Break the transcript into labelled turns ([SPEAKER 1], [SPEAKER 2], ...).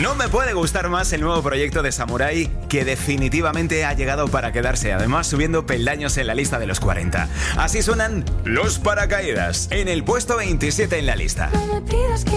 [SPEAKER 1] No me puede gustar más el nuevo proyecto de Samurai, que definitivamente ha llegado para quedarse, además subiendo peldaños en la lista de los 40. Así suenan Los Paracaídas, en el puesto 27 en la lista.